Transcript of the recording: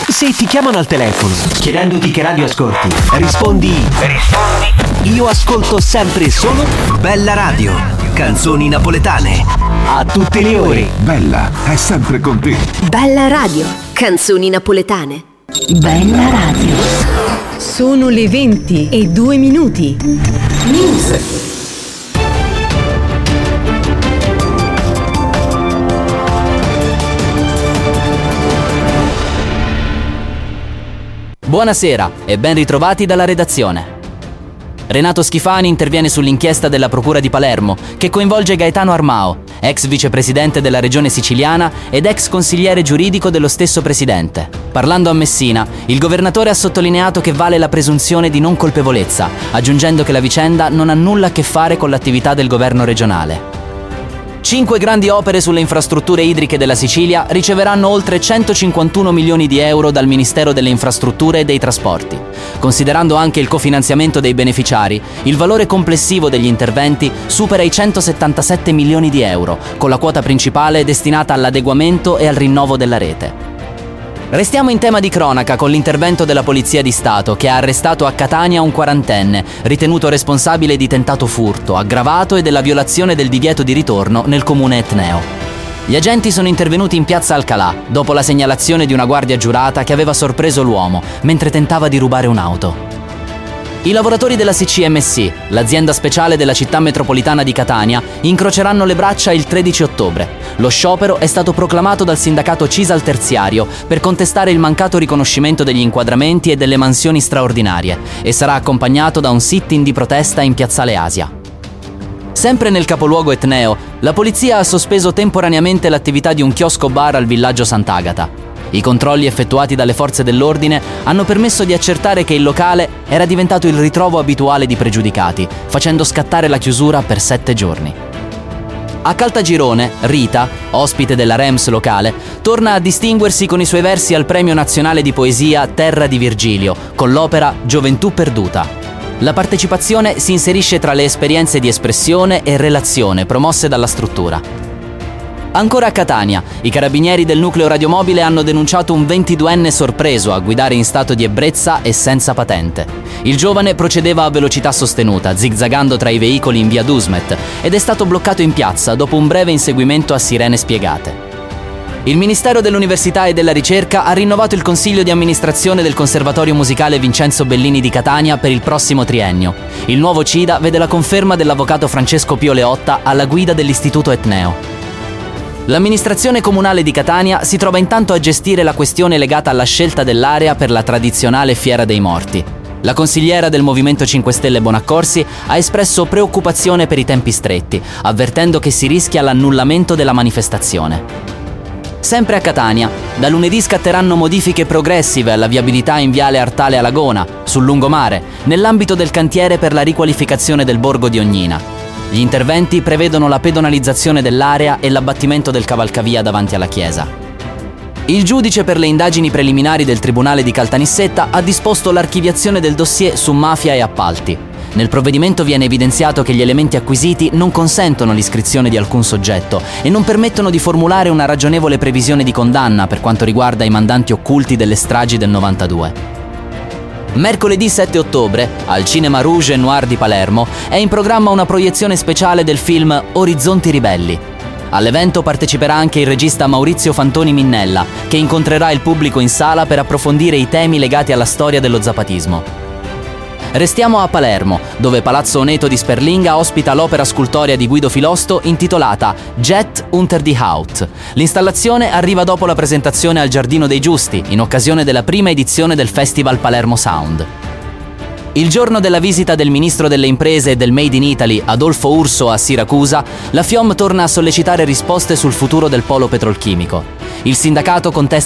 Se ti chiamano al telefono chiedendoti che radio ascolti, rispondi io ascolto sempre solo Bella Radio, canzoni napoletane, a tutte le ore. Bella è sempre con te. Bella Radio, canzoni napoletane. Bella Radio. Sono le 20:02. News. Buonasera e ben ritrovati dalla redazione. Renato Schifani interviene sull'inchiesta della Procura di Palermo che coinvolge Gaetano Armao, ex vicepresidente della regione siciliana ed ex consigliere giuridico dello stesso presidente. Parlando a Messina, il governatore ha sottolineato che vale la presunzione di non colpevolezza, aggiungendo che la vicenda non ha nulla a che fare con l'attività del governo regionale. 5 grandi opere sulle infrastrutture idriche della Sicilia riceveranno oltre 151 milioni di euro dal Ministero delle Infrastrutture e dei Trasporti. Considerando anche il cofinanziamento dei beneficiari, il valore complessivo degli interventi supera i 177 milioni di euro, con la quota principale destinata all'adeguamento e al rinnovo della rete. Restiamo in tema di cronaca con l'intervento della Polizia di Stato che ha arrestato a Catania un quarantenne, ritenuto responsabile di tentato furto, aggravato e della violazione del divieto di ritorno nel comune etneo. Gli agenti sono intervenuti in piazza Alcalà, dopo la segnalazione di una guardia giurata che aveva sorpreso l'uomo mentre tentava di rubare un'auto. I lavoratori della CCMC, l'azienda speciale della città metropolitana di Catania, incroceranno le braccia il 13 ottobre. Lo sciopero è stato proclamato dal sindacato Cisal Terziario per contestare il mancato riconoscimento degli inquadramenti e delle mansioni straordinarie e sarà accompagnato da un sit-in di protesta in piazzale Asia. Sempre nel capoluogo etneo, la polizia ha sospeso temporaneamente l'attività di un chiosco bar al villaggio Sant'Agata. I controlli effettuati dalle forze dell'ordine hanno permesso di accertare che il locale era diventato il ritrovo abituale di pregiudicati, facendo scattare la chiusura per 7 giorni. A Caltagirone, Rita, ospite della Rems locale, torna a distinguersi con i suoi versi al Premio Nazionale di Poesia Terra di Virgilio, con l'opera Gioventù perduta. La partecipazione si inserisce tra le esperienze di espressione e relazione promosse dalla struttura. Ancora a Catania, i carabinieri del nucleo radiomobile hanno denunciato un 22enne sorpreso a guidare in stato di ebbrezza e senza patente. Il giovane procedeva a velocità sostenuta, zigzagando tra i veicoli in via Dusmet, ed è stato bloccato in piazza dopo un breve inseguimento a sirene spiegate. Il Ministero dell'Università e della Ricerca ha rinnovato il consiglio di amministrazione del Conservatorio Musicale Vincenzo Bellini di Catania per il prossimo triennio. Il nuovo CIDA vede la conferma dell'avvocato Francesco Pio Leotta alla guida dell'Istituto etneo. L'amministrazione comunale di Catania si trova intanto a gestire la questione legata alla scelta dell'area per la tradizionale Fiera dei Morti. La consigliera del Movimento 5 Stelle Bonaccorsi ha espresso preoccupazione per i tempi stretti, avvertendo che si rischia l'annullamento della manifestazione. Sempre a Catania, da lunedì scatteranno modifiche progressive alla viabilità in viale Artale a Lagona, sul lungomare, nell'ambito del cantiere per la riqualificazione del borgo di Ognina. Gli interventi prevedono la pedonalizzazione dell'area e l'abbattimento del cavalcavia davanti alla chiesa. Il giudice per le indagini preliminari del Tribunale di Caltanissetta ha disposto l'archiviazione del dossier su mafia e appalti. Nel provvedimento viene evidenziato che gli elementi acquisiti non consentono l'iscrizione di alcun soggetto e non permettono di formulare una ragionevole previsione di condanna per quanto riguarda i mandanti occulti delle stragi del 92. Mercoledì 7 ottobre, al Cinema Rouge Noir di Palermo, è in programma una proiezione speciale del film Orizzonti Ribelli. All'evento parteciperà anche il regista Maurizio Fantoni Minnella, che incontrerà il pubblico in sala per approfondire i temi legati alla storia dello zapatismo. Restiamo a Palermo, dove Palazzo Oneto di Sperlinga ospita l'opera scultorea di Guido Filosto intitolata Jet unter die Haut. L'installazione arriva dopo la presentazione al Giardino dei Giusti, in occasione della prima edizione del Festival Palermo Sound. Il giorno della visita del ministro delle imprese e del Made in Italy, Adolfo Urso, a Siracusa, la FIOM torna a sollecitare risposte sul futuro del polo petrolchimico. Il sindacato contesta